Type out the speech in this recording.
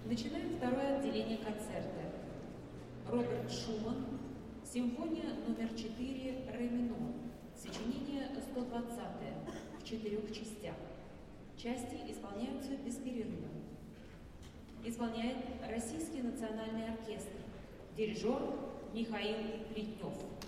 Начинаем второе отделение концерта. Роберт Шуман, симфония номер 4 «Ре минор», сочинение 120 в 4 частях. Части исполняются без перерыва. Исполняет Российский национальный оркестр, дирижер Михаил Плетнев.